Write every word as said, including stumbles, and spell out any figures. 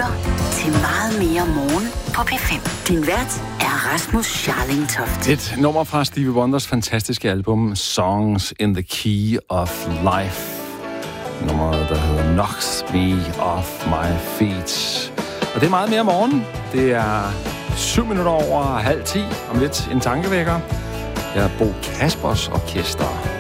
lytter til Meget mere morgen på P fem. Din vært er Rasmus Scharling Toft. Et nummer fra Stevie Wonders fantastiske album Songs in the Key of Life. Nummeret, der hedder Knocks Me Off My Feet. Og det er meget mere morgen. Det er syv minutter over halv ti. Om lidt en tankevækker. Jeg er Bo Kaspers Orkester.